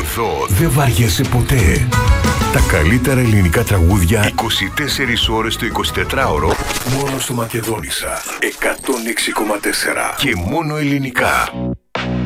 Εδώ δεν βαριέσαι ποτέ. Τα καλύτερα ελληνικά τραγούδια 24 ώρες το 24ωρο μόνο στο Μακεδόνισσα 106,4 και μόνο ελληνικά.